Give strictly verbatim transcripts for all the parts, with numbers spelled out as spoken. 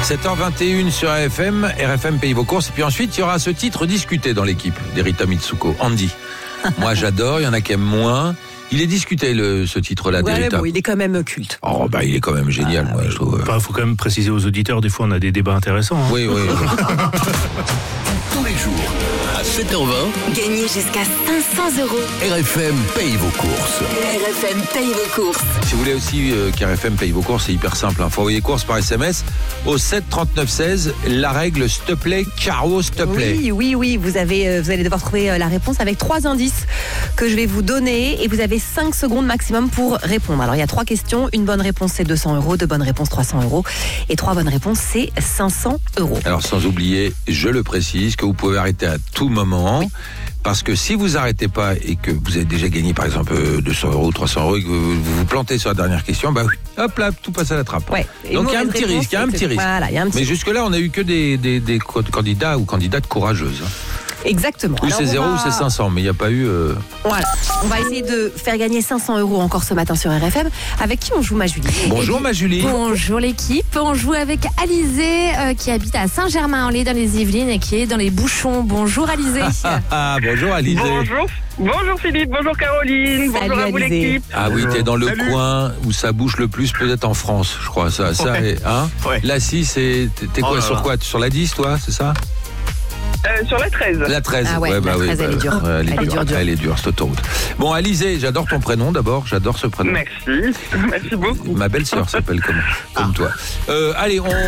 sept heures vingt et une sur R F M, R F M paye vos courses. Et puis ensuite, il y aura ce titre discuté dans l'équipe d'Erita Mitsuko, Andy. Moi, j'adore, il y en a qui aiment moins. Il est discuté, le, ce titre-là, ouais, d'Erita. Bon, il est quand même culte. Oh, bah, il est quand même génial, ah, moi, oui. je trouve. Il faut quand même préciser aux auditeurs, des fois, on a des débats intéressants. Hein. Oui, oui. Tous les jours, à sept heures vingt, gagnez jusqu'à cinq cents euros. R F M paye vos courses. R F M paye vos courses. Si vous voulez aussi euh, qu'R F M paye vos courses, c'est hyper simple. Il hein. faut envoyer courses par S M S au sept trente-neuf seize. La règle, s'il te plaît, Caro, s'il te plaît. Oui, oui, oui. Vous, avez, euh, vous allez devoir trouver euh, la réponse avec trois indices que je vais vous donner. Et vous avez cinq secondes maximum pour répondre. Alors, il y a trois questions. Une bonne réponse, c'est deux cents euros. Deux bonnes réponses, trois cents euros. Et trois bonnes réponses, c'est cinq cents euros. Alors, sans oublier, je le précise, que vous pouvez arrêter à tout moment. Oui. Parce que si vous arrêtez pas et que vous avez déjà gagné par exemple deux cents euros, trois cents euros et que vous vous plantez sur la dernière question, bah oui, hop là, tout passe à la trappe. Ouais. Donc il y a un petit risque, il y a un petit risque. Voilà, y a un petit Mais jusque-là, on a eu que des, des, des candidats ou candidates courageuses. Exactement. Ou c'est zéro va... ou c'est cinq cents, mais il n'y a pas eu... Euh... Voilà. On va essayer de faire gagner cinq cents euros encore ce matin sur R F M. Avec qui on joue, ma Julie? Bonjour, ma Julie. Bonjour l'équipe. On joue avec Alizé euh, qui habite à Saint-Germain-en-Laye dans les Yvelines et qui est dans les bouchons. Bonjour Alizé. Ah, bonjour Alizé. Bonjour. Bonjour Philippe, bonjour Caroline, Salut, bonjour à vous l'équipe. Ah oui, t'es dans le Salut. coin où ça bouge le plus, peut-être en France, je crois. Ça, ça, ouais. hein Ouais. La six, c'est, t'es quoi, oh sur quoi? Sur la dix, toi, c'est ça? Euh, sur la treize. La treize, ah ouais, ouais, bah la treize, oui, elle bah, est dure. Ouais, elle, est elle, est dure. dure, dure. elle est dure, cette autoroute. Bon, Alizé, j'adore ton prénom d'abord, j'adore ce prénom. Merci, merci beaucoup. Ma belle-sœur s'appelle comment? Comme ah. toi. Euh, allez, on...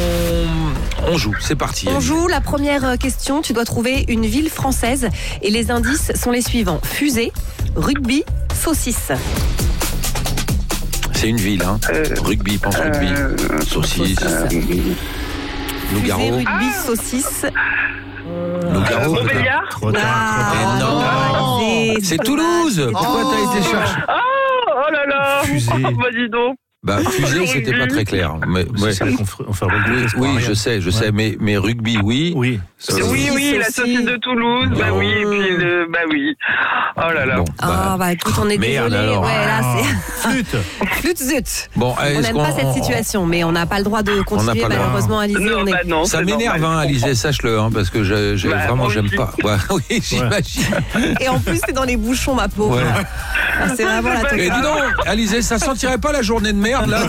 on joue, c'est parti. On Alizé. joue, la première question, tu dois trouver une ville française et les indices sont les suivants. Fusée, rugby, saucisse. C'est une ville, hein. Euh, rugby, pense euh, rugby, euh, saucisse, euh, loup-garou. Fusée, rugby, ah. saucisse. Loup-garou, euh, Montbéliard. Trop tard, Ah, trop tard. non, c'est, c'est Toulouse. Pourquoi oh. t'as été chercher? Oh, oh là là. Fusée. Oh, bah dis donc. Bah, fusée, c'était pas très clair. Mais, C'est ouais. ça qu'on fait, on fait rugby, Oui, oui je sais, je ouais. sais, mais, mais rugby, oui. Oui. Ça, Oui, oui, oui, la aussi. saucisse de Toulouse, bah oui, et puis le, bah oui. Oh là là. Bon, Ah, bah écoute, on est merde, désolé. alors. Ouais, là, c'est. Flûte. Flûte zut. Bon, On est-ce n'aime qu'on- pas cette situation, mais on n'a pas le droit de continuer. pas le droit. Malheureusement, Alizé, Non, on est. bah non, Ça c'est m'énerve, normal. hein, Alizé, sache-le, hein, parce que je, je, Bah, vraiment, moi j'aime aussi. pas. Ouais, oui, j'imagine. Et en plus, c'est dans les bouchons, ma pauvre. Ouais. Ah, c'est vraiment la Et totale. dis donc, Alizé, ça sentirait pas la journée de merde, là?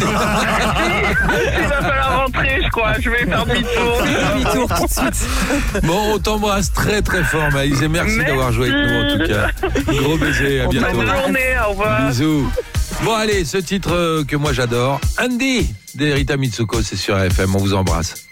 Il va falloir rentrer, je crois. Je vais faire demi-tour. Demi-tour tout de suite. Bon, on t'embrasse très très fort, Alizé. Merci, Merci. d'avoir joué avec nous, en tout cas. Gros baiser, à bientôt. Bonne journée, au revoir. Bisous. Bon, allez, ce titre euh, que moi j'adore, Andy, d'Erita Mitsuko, c'est sur R F M. On vous embrasse.